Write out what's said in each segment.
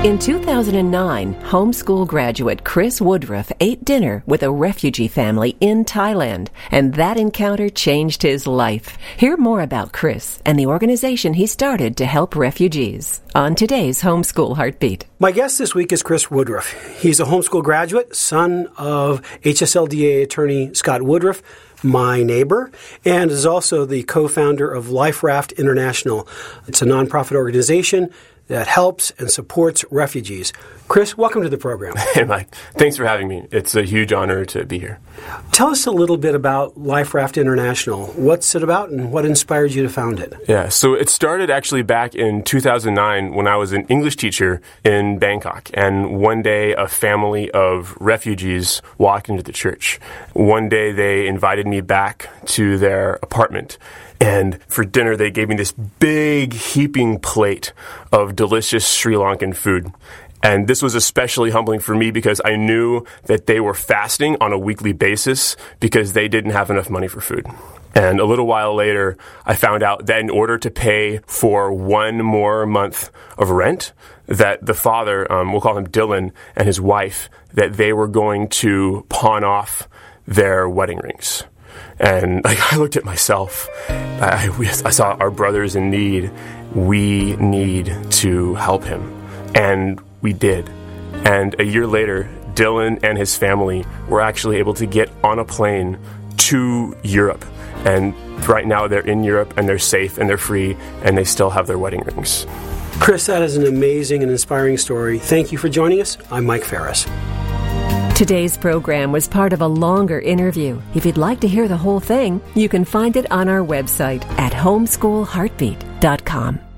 In 2009, homeschool graduate Chris Woodruff ate dinner with a refugee family in Thailand, and that encounter changed his life. Hear more about Chris and the organization he started to help refugees on today's Homeschool Heartbeat. My guest this week is Chris Woodruff. He's a homeschool graduate, son of HSLDA attorney Scott Woodruff, my neighbor, and is also the co-founder of Life Raft International. It's a nonprofit organization that helps and supports refugees. Chris, welcome to the program. Hey, Mike. Thanks for having me. It's a huge honor to be here. Tell us a little bit about Life Raft International. What's it about and what inspired you to found it? Yeah, so it started actually back in 2009 when I was an English teacher in Bangkok. And one day, a family of refugees walked into the church. One day, they invited me back to their apartment. And for dinner, they gave me this big heaping plate of delicious Sri Lankan food. And this was especially humbling for me because I knew that they were fasting on a weekly basis because they didn't have enough money for food. And a little while later, I found out that in order to pay for one more month of rent, that the father, we'll call him Dylan, and his wife, that they were going to pawn off their wedding rings. And I looked at myself. I saw our brother's in need. We need to help him. And we did. And a year later, Dylan and his family were actually able to get on a plane to Europe. And right now they're in Europe and they're safe and they're free and they still have their wedding rings. Chris, that is an amazing and inspiring story. Thank you for joining us. I'm Mike Ferris. Today's program was part of a longer interview. If you'd like to hear the whole thing, you can find it on our website at homeschoolheartbeat.com.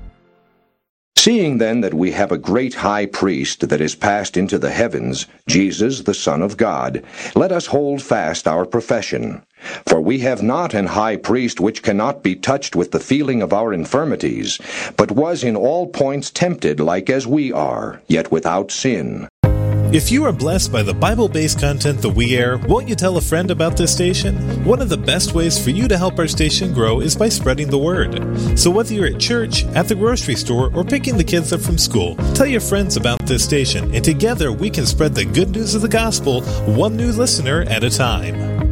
Seeing then that we have a great high priest that is passed into the heavens, Jesus, the Son of God, let us hold fast our profession. For we have not an high priest which cannot be touched with the feeling of our infirmities, but was in all points tempted like as we are, yet without sin. If you are blessed by the Bible-based content that we air, won't you tell a friend about this station? One of the best ways for you to help our station grow is by spreading the word. So whether you're at church, at the grocery store, or picking the kids up from school, tell your friends about this station, and together we can spread the good news of the gospel, one new listener at a time.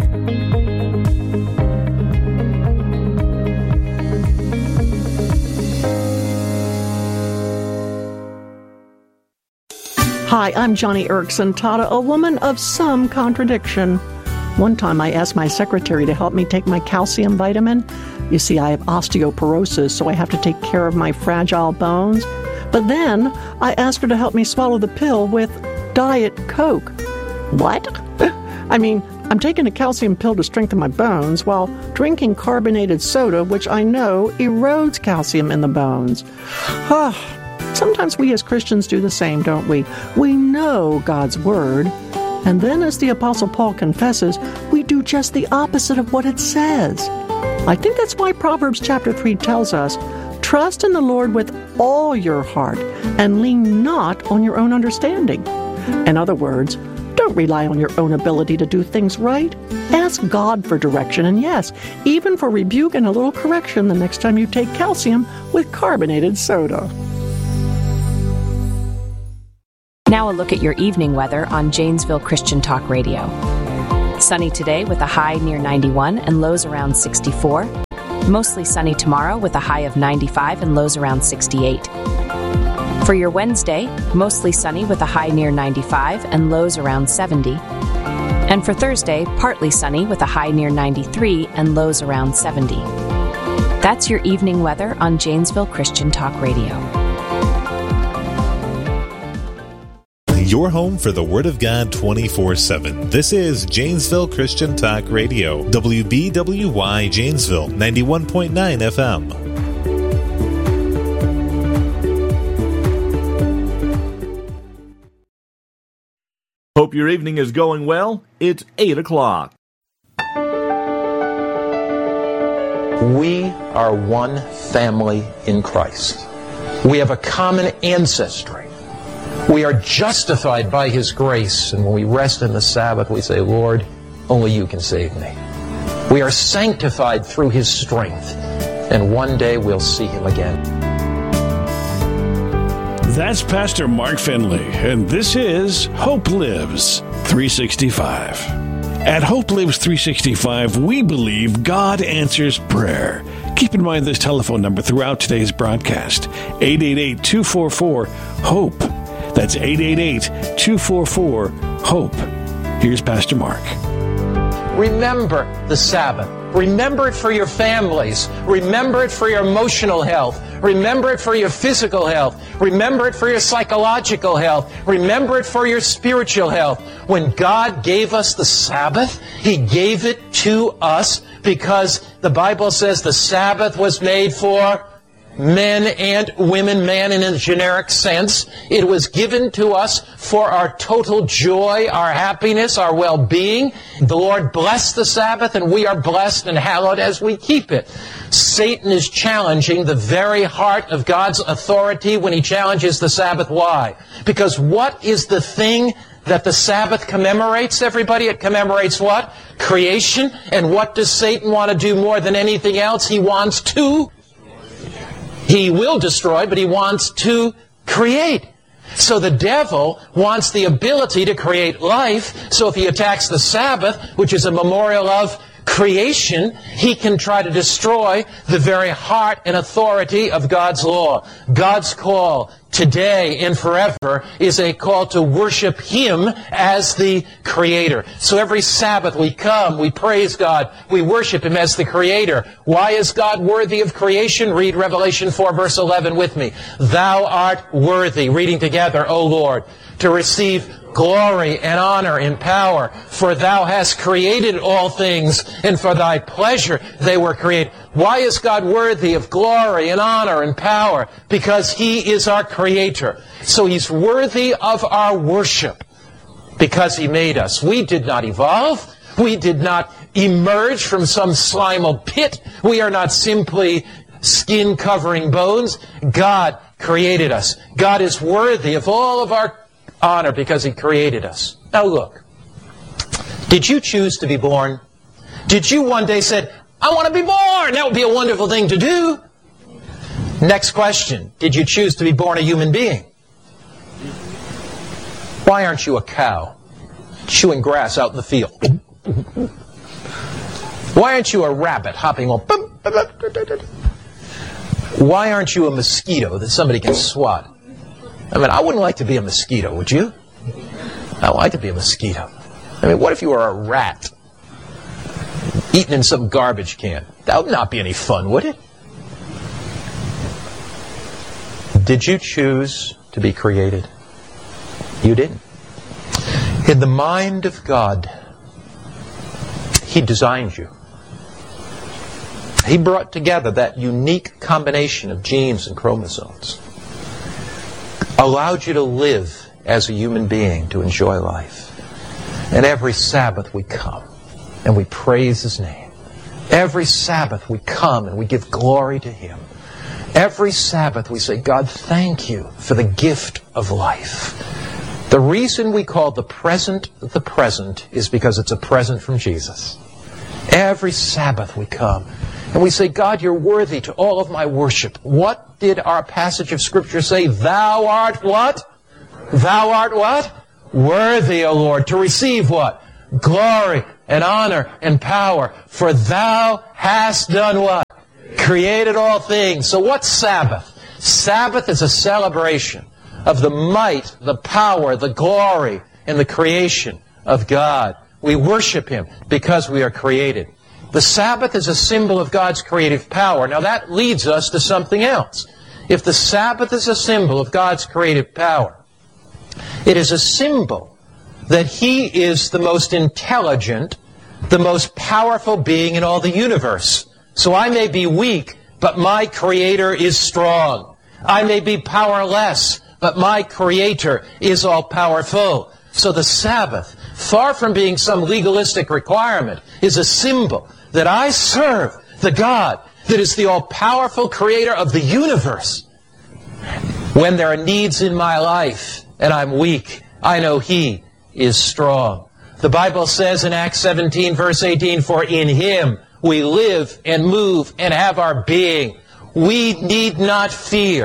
Hi, I'm Johnny Erickson Tata, a woman of some contradiction. One time I asked my secretary to help me take my calcium vitamin. You see, I have osteoporosis, so I have to take care of my fragile bones. But then I asked her to help me swallow the pill with Diet Coke. What? I mean, I'm taking a calcium pill to strengthen my bones while drinking carbonated soda, which I know erodes calcium in the bones. Sometimes we as Christians do the same, don't we? We know God's Word, and then as the Apostle Paul confesses, we do just the opposite of what it says. I think that's why Proverbs chapter 3 tells us, trust in the Lord with all your heart, and lean not on your own understanding. In other words, don't rely on your own ability to do things right. Ask God for direction, and yes, even for rebuke and a little correction the next time you take calcium with carbonated soda. Now a look at your evening weather on Janesville Christian Talk Radio. Sunny today with a high near 91 and lows around 64. Mostly sunny tomorrow with a high of 95 and lows around 68. For your Wednesday, mostly sunny with a high near 95 and lows around 70. And for Thursday, partly sunny with a high near 93 and lows around 70. That's your evening weather on Janesville Christian Talk Radio. Your home for the Word of God 24/7. This is Janesville Christian Talk Radio, WBWY Janesville, 91.9 FM. Hope your evening is going well. It's 8 o'clock. We are one family in Christ. We have a common ancestry. We are justified by His grace, and when we rest in the Sabbath, we say, Lord, only You can save me. We are sanctified through His strength, and one day we'll see Him again. That's Pastor Mark Finley, and this is Hope Lives 365. At Hope Lives 365, we believe God answers prayer. Keep in mind this telephone number throughout today's broadcast, 888-244-HOPE. That's 888-244-HOPE. Here's Pastor Mark. Remember the Sabbath. Remember it for your families. Remember it for your emotional health. Remember it for your physical health. Remember it for your psychological health. Remember it for your spiritual health. When God gave us the Sabbath, He gave it to us because the Bible says the Sabbath was made for men and women, man in a generic sense. It was given to us for our total joy, our happiness, our well-being. The Lord blessed the Sabbath, and we are blessed and hallowed as we keep it. Satan is challenging the very heart of God's authority when he challenges the Sabbath. Why? Because what is the thing that the Sabbath commemorates, everybody? It commemorates what? Creation. And what does Satan want to do more than anything else? He wants to... He will destroy, but he wants to create. So the devil wants the ability to create life. So if he attacks the Sabbath, which is a memorial of creation, he can try to destroy the very heart and authority of God's law. God's call today and forever is a call to worship Him as the Creator. So every Sabbath we come, we praise God, we worship Him as the Creator. Why is God worthy of creation? Read Revelation 4 verse 11 with me. Thou art worthy, reading together, O Lord, to receive glory and honor and power, for Thou hast created all things, and for Thy pleasure they were created. Why is God worthy of glory and honor and power? Because He is our Creator. So He's worthy of our worship because He made us. We did not evolve. We did not emerge from some slimal pit. We are not simply skin covering bones. God created us. God is worthy of all of our honor because He created us. Now look, did you choose to be born? Did you one day say, I want to be born? That would be a wonderful thing to do. Next question, did you choose to be born a human being? Why aren't you a cow chewing grass out in the field? Why aren't you a rabbit hopping on? Why aren't you a mosquito that somebody can swat? I mean, I wouldn't like to be a mosquito, would you? I would like to be a mosquito. I mean, what if you were a rat eating in some garbage can? That would not be any fun, would it? Did you choose to be created? You didn't. In the mind of God, He designed you. He brought together that unique combination of genes and chromosomes, allowed you to live as a human being, to enjoy life. And every Sabbath we come and we praise His name. Every Sabbath we come and we give glory to Him. Every Sabbath we say, God, thank you for the gift of life. The reason we call the present is because it's a present from Jesus. Every Sabbath we come and we say, God, you're worthy to all of my worship. What did our passage of Scripture say? Thou art what? Thou art what? Worthy, O Lord, to receive what? Glory and honor and power. For Thou hast done what? Created all things. So what's Sabbath? Sabbath is a celebration of the might, the power, the glory, and the creation of God. We worship Him because we are created. The Sabbath is a symbol of God's creative power. Now that leads us to something else. If the Sabbath is a symbol of God's creative power, it is a symbol that He is the most intelligent, the most powerful being in all the universe. So I may be weak, but my Creator is strong. I may be powerless, but my Creator is all-powerful. So the Sabbath, far from being some legalistic requirement, is a symbol that I serve the God that is the all-powerful Creator of the universe. When there are needs in my life and I'm weak, I know He is strong. The Bible says in Acts 17, verse 18, for in Him we live and move and have our being. We need not fear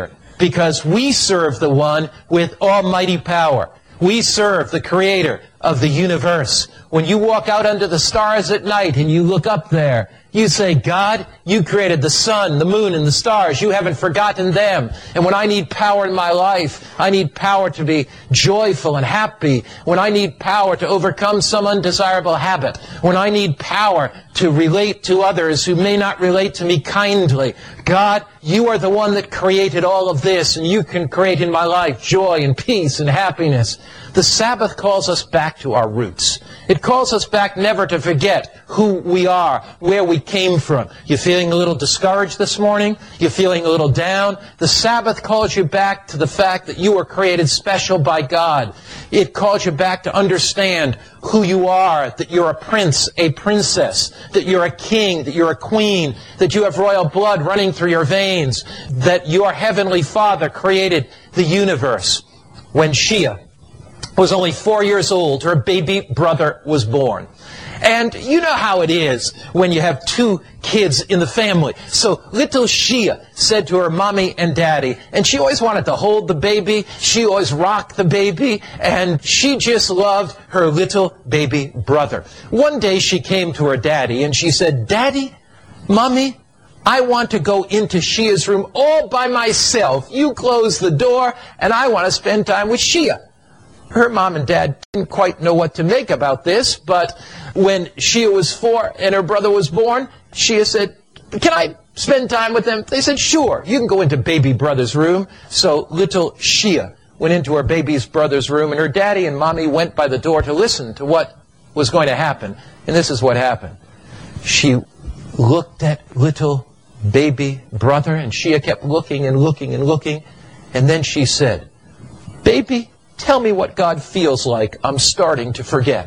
because we serve the one with almighty power. We serve the creator of the universe. When you walk out under the stars at night and you look up there, you say, God, you created the sun, the moon, and the stars. You haven't forgotten them. And when I need power in my life, I need power to be joyful and happy. When I need power to overcome some undesirable habit. When I need power to relate to others who may not relate to me kindly. God, you are the one that created all of this, and you can create in my life joy and peace and happiness. The Sabbath calls us back to our roots. It calls us back never to forget who we are, where we came from. You feeling a little discouraged this morning? You feeling a little down? The Sabbath calls you back to the fact that you were created special by God. It calls you back to understand who you are, that you're a prince, a princess, that you're a king, that you're a queen, that you have royal blood running through your veins, that your heavenly Father created the universe. When Shia was only 4 years old, her baby brother was born. And you know how it is when you have two kids in the family. So little Shia said to her mommy and daddy, and she always wanted to hold the baby, she always rocked the baby, and she just loved her little baby brother. One day she came to her daddy and she said, Daddy, Mommy, I want to go into Shia's room all by myself. You close the door and I want to spend time with Shia. Her mom and dad didn't quite know what to make about this, but when Shia was 4 and her brother was born, Shia said, can I spend time with them? They said, sure, you can go into baby brother's room. So little Shia went into her baby's brother's room, and her daddy and mommy went by the door to listen to what was going to happen. And this is what happened. She looked at little baby brother, and Shia kept looking and looking and looking, and then she said, Baby, tell me what God feels like. I'm starting to forget.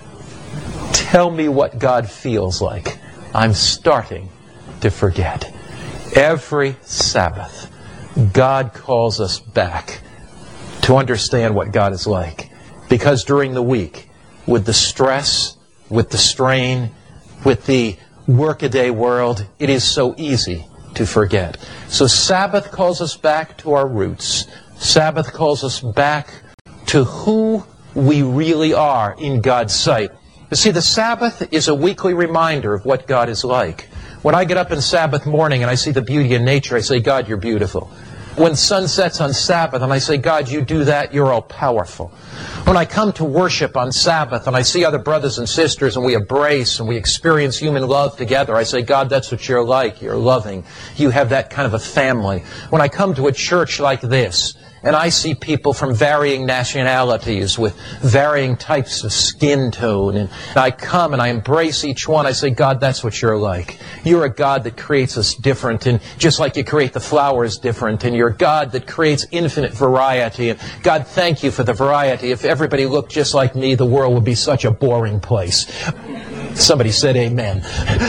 Tell me what God feels like. I'm starting to forget. Every Sabbath, God calls us back to understand what God is like. Because during the week, with the stress, with the strain, with the workaday world, it is so easy to forget. So Sabbath calls us back to our roots. Sabbath calls us back to who we really are in God's sight. You see, the Sabbath is a weekly reminder of what God is like. When I get up on Sabbath morning and I see the beauty in nature, I say, God, you're beautiful. When the sun sets on Sabbath and I say, God, you do that, you're all powerful. When I come to worship on Sabbath and I see other brothers and sisters and we embrace and we experience human love together, I say, God, that's what you're like. You're loving. You have that kind of a family. When I come to a church like this, and I see people from varying nationalities with varying types of skin tone, and I come and I embrace each one. I say, God, that's what you're like. You're a God that creates us different, and just like you create the flowers different, and you're a God that creates infinite variety. And God, thank you for the variety. If everybody looked just like me, the world would be such a boring place. Somebody said amen.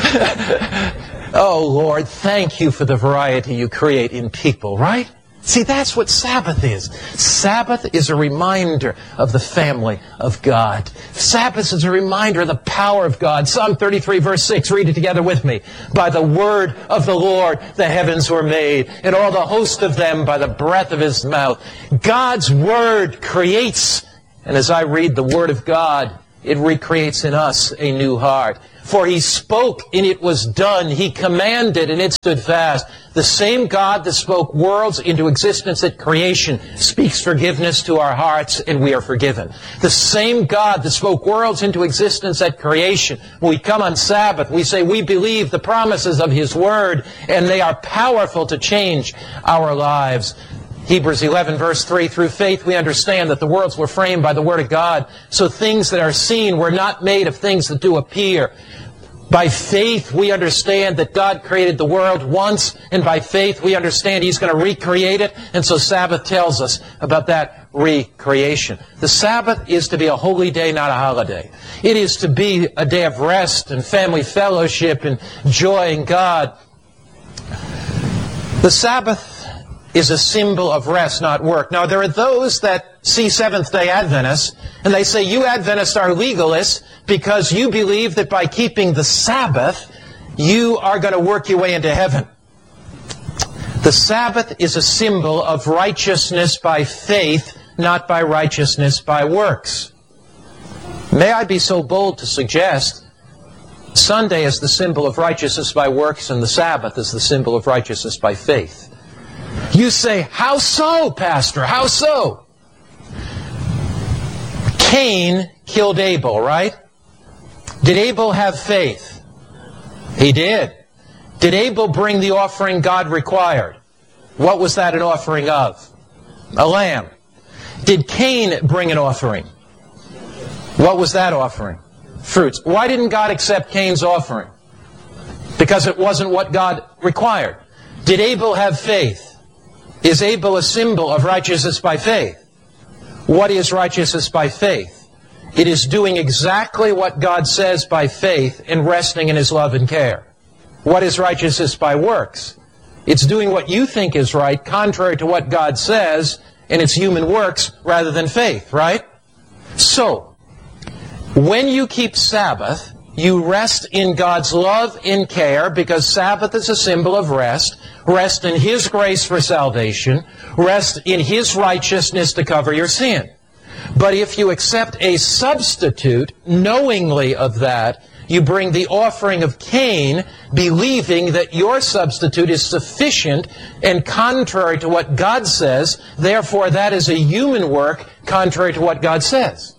Oh, Lord, thank you for the variety you create in people, right? See, that's what Sabbath is. Sabbath is a reminder of the family of God. Sabbath is a reminder of the power of God. Psalm 33, verse 6, read it together with me. By the word of the Lord the heavens were made, and all the host of them by the breath of His mouth. God's word creates, and as I read the word of God, it recreates in us a new heart. For He spoke, and it was done. He commanded, and it stood fast. The same God that spoke worlds into existence at creation speaks forgiveness to our hearts, and we are forgiven. The same God that spoke worlds into existence at creation. When we come on Sabbath, we say we believe the promises of His Word, and they are powerful to change our lives. Hebrews 11, verse 3, through faith we understand that the worlds were framed by the Word of God, so things that are seen were not made of things that do appear. By faith we understand that God created the world once, and by faith we understand He's going to recreate it, and so Sabbath tells us about that recreation. The Sabbath is to be a holy day, not a holiday. It is to be a day of rest and family fellowship and joy in God. The Sabbath is a symbol of rest, not work. Now, there are those that see Seventh-day Adventists, and they say, you Adventists are legalists because you believe that by keeping the Sabbath, you are going to work your way into heaven. The Sabbath is a symbol of righteousness by faith, not by righteousness by works. May I be so bold to suggest Sunday is the symbol of righteousness by works and the Sabbath is the symbol of righteousness by faith. You say, how so, Pastor? How so? Cain killed Abel, right? Did Abel have faith? He did. Did Abel bring the offering God required? What was that an offering of? A lamb. Did Cain bring an offering? What was that offering? Fruits. Why didn't God accept Cain's offering? Because it wasn't what God required. Did Abel have faith? Is Abel a symbol of righteousness by faith? What is righteousness by faith? It is doing exactly what God says by faith and resting in His love and care. What is righteousness by works? It's doing what you think is right, contrary to what God says, and it's human works rather than faith, right? So, when you keep Sabbath, you rest in God's love and care, because Sabbath is a symbol of rest. Rest in His grace for salvation. Rest in His righteousness to cover your sin. But if you accept a substitute knowingly of that, you bring the offering of Cain, believing that your substitute is sufficient and contrary to what God says. Therefore, that is a human work contrary to what God says.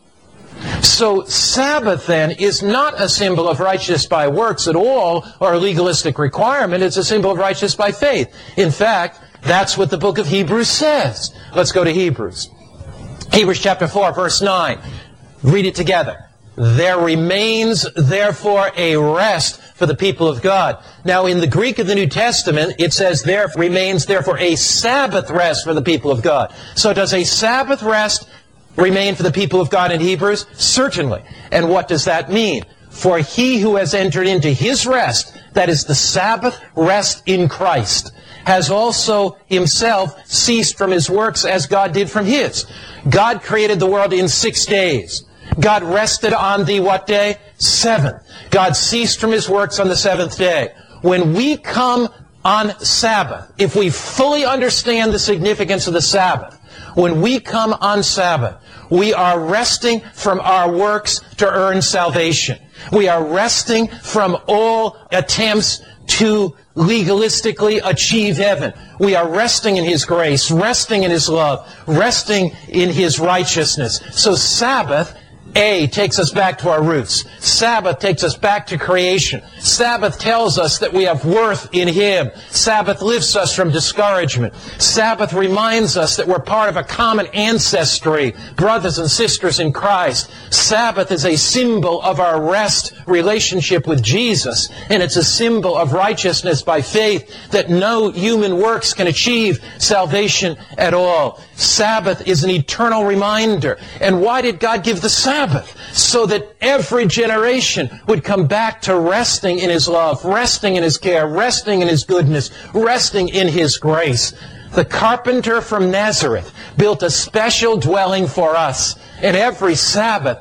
So Sabbath then is not a symbol of righteousness by works at all, or a legalistic requirement. It's a symbol of righteousness by faith. In fact, that's what the book of Hebrews says. Let's go to Hebrews. Hebrews chapter 4, verse 9. Read it together. There remains, therefore, a rest for the people of God. Now, in the Greek of the New Testament, it says, there remains, therefore, a Sabbath rest for the people of God. So does a Sabbath rest remain for the people of God in Hebrews? Certainly. And what does that mean? For he who has entered into his rest, that is the Sabbath rest in Christ, has also himself ceased from his works as God did from his. God created the world in 6 days. God rested on the what day? 7th. God ceased from His works on the 7th day. When we come on Sabbath, if we fully understand the significance of the Sabbath, when we come on Sabbath, we are resting from our works to earn salvation. We are resting from all attempts to legalistically achieve heaven. We are resting in His grace, resting in His love, resting in His righteousness. So Sabbath, takes us back to our roots. Sabbath takes us back to creation. Sabbath tells us that we have worth in Him. Sabbath lifts us from discouragement. Sabbath reminds us that we're part of a common ancestry, brothers and sisters in Christ. Sabbath is a symbol of our rest relationship with Jesus, and it's a symbol of righteousness by faith that no human works can achieve salvation at all. Sabbath is an eternal reminder. And why did God give the Sabbath? So that every generation would come back to resting in His love, resting in His care, resting in His goodness, resting in His grace. The carpenter from Nazareth built a special dwelling for us. And every Sabbath,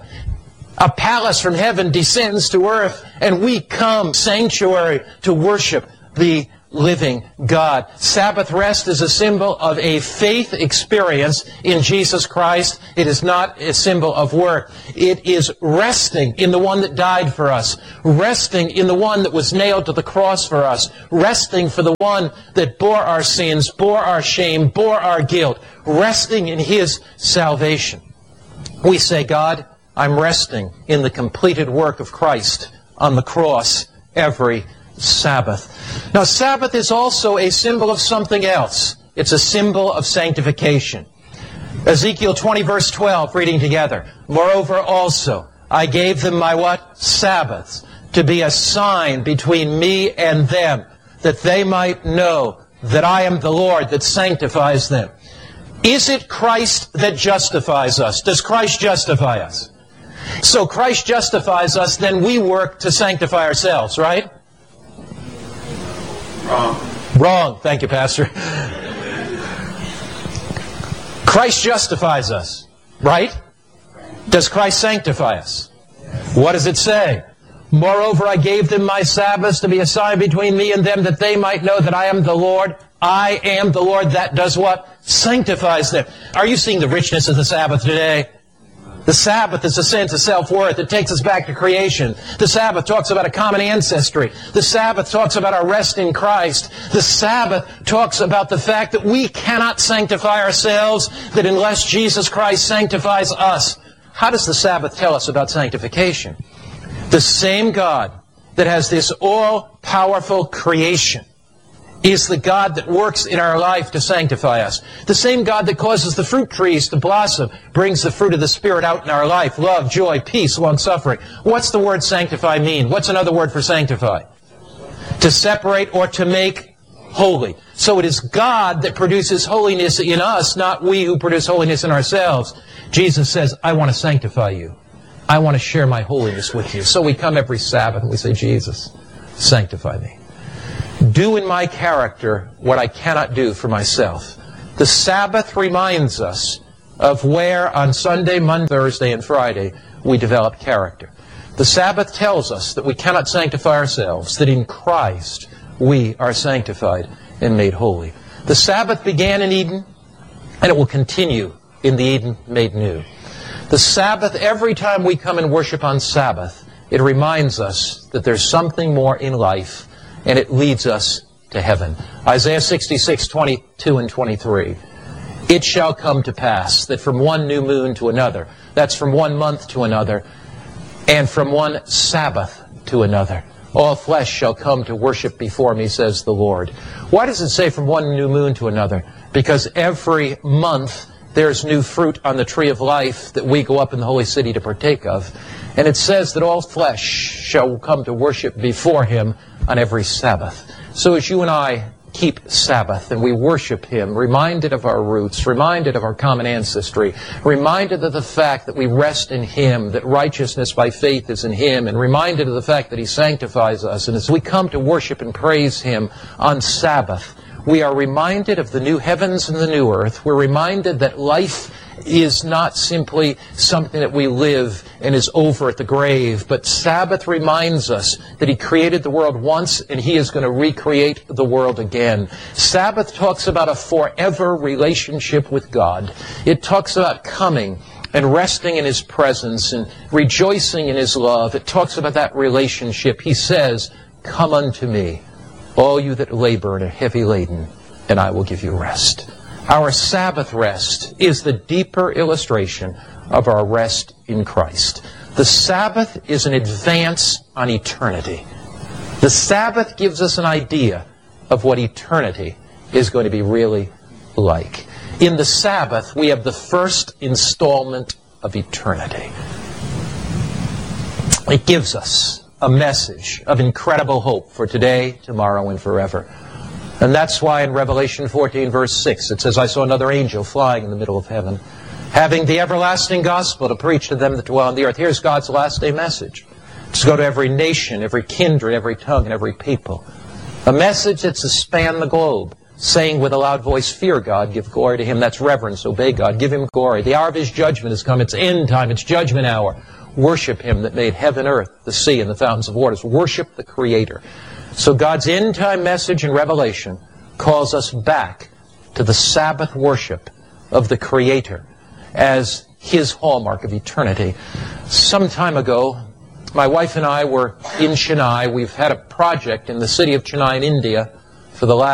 a palace from heaven descends to earth, and we come sanctuary to worship the living God. Sabbath rest is a symbol of a faith experience in Jesus Christ. It is not a symbol of work. It is resting in the one that died for us, resting in the one that was nailed to the cross for us, resting for the one that bore our sins, bore our shame, bore our guilt, resting in His salvation. We say, God, I'm resting in the completed work of Christ on the cross every Sabbath. Now, Sabbath is also a symbol of something else. It's a symbol of sanctification. Ezekiel 20, verse 12, reading together. Moreover also, I gave them my what? Sabbaths, to be a sign between me and them, that they might know that I am the Lord that sanctifies them. Is it Christ that justifies us? Does Christ justify us? So Christ justifies us, then we work to sanctify ourselves, right? Wrong. Thank you, Pastor. Christ justifies us, right? Does Christ sanctify us? What does it say? Moreover, I gave them my Sabbaths to be a sign between me and them, that they might know that I am the Lord. I am the Lord that does what? Sanctifies them. Are you seeing the richness of the Sabbath today? The Sabbath is a sense of self-worth. It takes us back to creation. The Sabbath talks about a common ancestry. The Sabbath talks about our rest in Christ. The Sabbath talks about the fact that we cannot sanctify ourselves, that unless Jesus Christ sanctifies us. How does the Sabbath tell us about sanctification? The same God that has this all-powerful creation is the God that works in our life to sanctify us. The same God that causes the fruit trees to blossom brings the fruit of the Spirit out in our life. Love, joy, peace, long-suffering. What's the word sanctify mean? What's another word for sanctify? To separate or to make holy. So it is God that produces holiness in us, not we who produce holiness in ourselves. Jesus says, I want to sanctify you. I want to share my holiness with you. So we come every Sabbath and we say, Jesus, sanctify me. Do in my character what I cannot do for myself. The Sabbath reminds us of where on Sunday, Monday, Thursday, and Friday we develop character. The Sabbath tells us that we cannot sanctify ourselves, that in Christ we are sanctified and made holy. The Sabbath began in Eden, and it will continue in the Eden made new. The Sabbath, every time we come and worship on Sabbath, it reminds us that there's something more in life, and it leads us to heaven. Isaiah 66:22 and 23. It shall come to pass that from one new moon to another, that's from 1 month to another, and from one Sabbath to another, all flesh shall come to worship before me, says the Lord. Why does it say from one new moon to another? Because every month there's new fruit on the tree of life that we go up in the holy city to partake of. And it says that all flesh shall come to worship before Him on every Sabbath. So as you and I keep Sabbath and we worship Him, reminded of our roots, reminded of our common ancestry, reminded of the fact that we rest in Him, that righteousness by faith is in Him, and reminded of the fact that He sanctifies us. And as we come to worship and praise Him on Sabbath, we are reminded of the new heavens and the new earth. We're reminded that life is not simply something that we live and is over at the grave, but Sabbath reminds us that He created the world once and He is going to recreate the world again. Sabbath talks about a forever relationship with God. It talks about coming and resting in His presence and rejoicing in His love. It talks about that relationship. He says, "Come unto me, all you that labor and are heavy laden, and I will give you rest." Our Sabbath rest is the deeper illustration of our rest in Christ. The Sabbath is an advance on eternity. The Sabbath gives us an idea of what eternity is going to be really like. In the Sabbath, we have the first installment of eternity. It gives us a message of incredible hope for today, tomorrow, and forever. And that's why in Revelation 14, verse 6, it says, I saw another angel flying in the middle of heaven, having the everlasting gospel to preach to them that dwell on the earth. Here's God's last day message. It's to go to every nation, every kindred, every tongue, and every people. A message that's to span the globe, saying with a loud voice, fear God, give glory to Him. That's reverence, obey God, give Him glory. The hour of His judgment has come. It's end time, it's judgment hour. Worship Him that made heaven, earth, the sea, and the fountains of waters. Worship the Creator. So God's end-time message in Revelation calls us back to the Sabbath worship of the Creator as His hallmark of eternity. Some time ago, my wife and I were in Chennai. We've had a project in the city of Chennai in India for the last